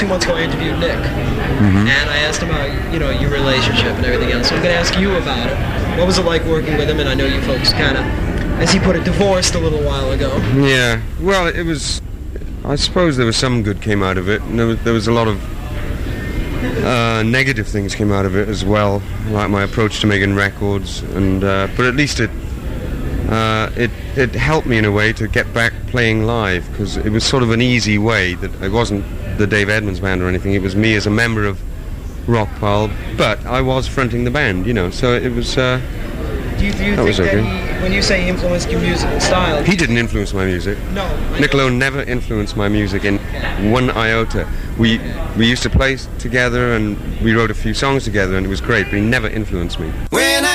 2 months ago I interviewed Nick, and I asked him about, your relationship and everything else. So I'm going to ask you about it. What was it like working with him? And I know you folks kind of, as he put it, divorced a little while ago. Yeah, well, it was, I suppose there was some good came out of it, and there was a lot of negative things came out of it as well, like my approach to making records, and but at least it helped me in a way to get back playing live, because it was sort of an easy way. That it wasn't the Dave Edmunds band or anything, it was me as a member of Rockpile, but I was fronting the band, so it was do you think okay. that when you say he influenced your musical style, he didn't influence my music. No, Nick Lowe never influenced my music in one iota. We used to play together and we wrote a few songs together and it was great, but he never influenced me. When